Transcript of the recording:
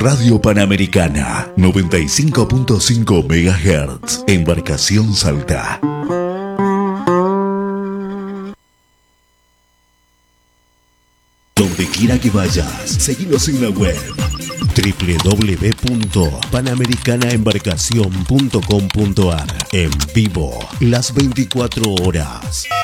Radio Panamericana, 95.5 MHz, Embarcación Salta. Donde quiera que vayas, seguinos en la web www.panamericanaembarcacion.com.ar. En vivo, las 24 horas.